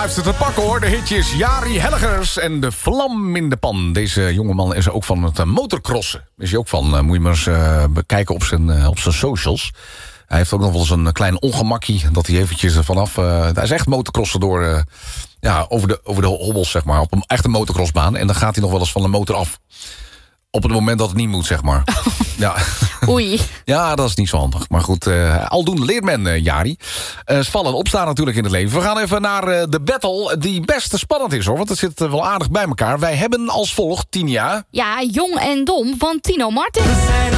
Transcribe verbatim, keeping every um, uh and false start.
heeft het te pakken hoor. De hitjes Jari Hellegers en de vlam in de pan. Deze jongeman is ook van het uh, motorcrossen. Is hij ook van. Uh, moet je maar eens uh, bekijken op zijn, uh, op zijn socials. Hij heeft ook nog wel eens een klein ongemakkie. Dat hij eventjes er vanaf... Uh, hij is echt motocrossen door... Uh, ja, over de, over de hobbels, zeg maar. Op een echte motocrossbaan. En dan gaat hij nog wel eens van de motor af. Op het moment dat het niet moet, zeg maar. Ja. Oei. Ja, dat is niet zo handig. Maar goed, uh, aldoende leert men, uh, Jari. Uh, vallen en opstaan natuurlijk in het leven. We gaan even naar uh, de battle die best spannend is, hoor. Want het zit uh, wel aardig bij elkaar. Wij hebben als volgt, Tinia... Ja, Jong en Dom van Tino Martin.